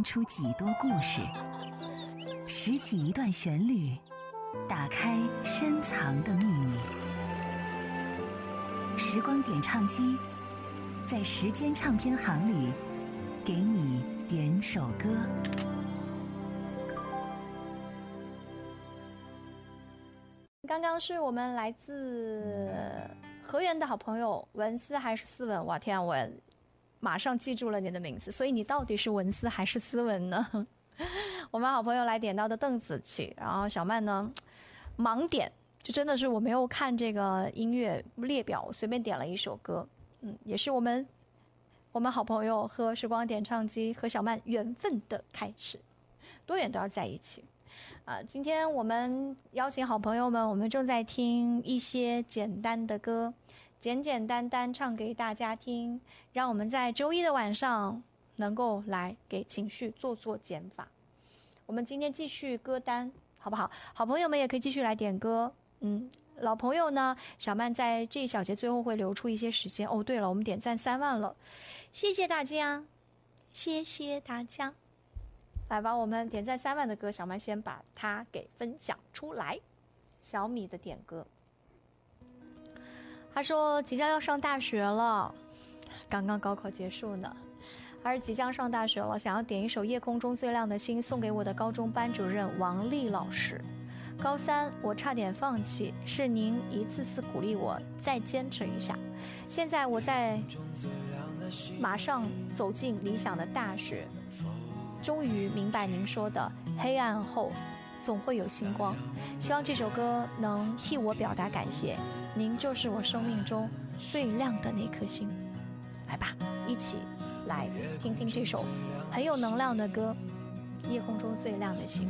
唱出几多故事，拾起一段旋律，打开深藏的秘密。时光点唱机，在时间唱片行里，给你点首歌。 刚刚是我们来自河源的好朋友文思还是思文？哇天啊，我马上记住了你的名字，所以你到底是文思还是思文呢？我们好朋友来点到的邓紫棋，然后小曼呢盲点，就真的是我没有看这个音乐列表，我随便点了一首歌，也是我们好朋友和时光点唱机和小曼缘分的开始，多远都要在一起。今天我们邀请好朋友们，我们正在听一些简单的歌，简简单单唱给大家听，让我们在周一的晚上能够来给情绪做减法。我们今天继续歌单好不好？好朋友们也可以继续来点歌。老朋友呢，小曼在这一小节最后会留出一些时间。哦，对了，我们点赞3万了，谢谢大家，谢谢大家。来吧，我们点赞3万的歌，小曼先把它给分享出来。小米的点歌，他说即将要上大学了，刚刚高考结束呢，还是即将上大学了，想要点一首《夜空中最亮的星》送给我的高中班主任王丽老师。高3我差点放弃，是您一次次鼓励我再坚持一下，现在我在马上走进理想的大学，终于明白您说的黑暗后总会有星光。希望这首歌能替我表达感谢，您就是我生命中最亮的那颗星。来吧，一起来听听这首很有能量的歌《夜空中最亮的星》。